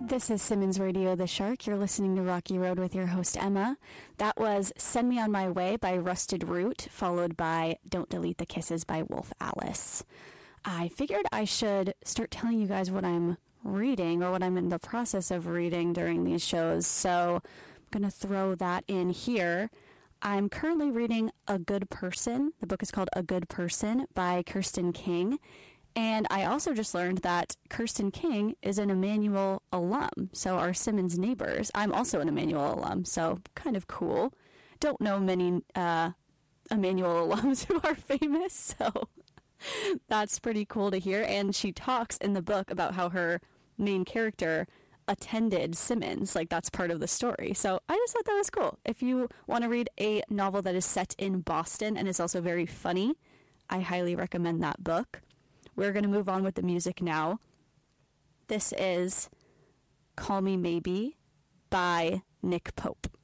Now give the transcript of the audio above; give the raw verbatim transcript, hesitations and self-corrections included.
This is Simmons Radio, The Shark. You're listening to Rocky Road with your host, Emma. That was Send Me On My Way by Rusted Root, followed by Don't Delete the Kisses by Wolf Alice. I figured I should start telling you guys what I'm reading or what I'm in the process of reading during these shows, so I'm going to throw that in here. I'm currently reading A Good Person. The book is called A Good Person by Kirsten King. And I also just learned that Kirsten King is an Emmanuel alum, so our Simmons neighbors. I'm also an Emmanuel alum, so kind of cool. Don't know many uh, Emmanuel alums who are famous, so that's pretty cool to hear. And she talks in the book about how her main character attended Simmons, like that's part of the story. So I just thought that was cool. If you want to read a novel that is set in Boston and is also very funny, I highly recommend that book. We're going to move on with the music now. This is Call Me Maybe by Nick Pope.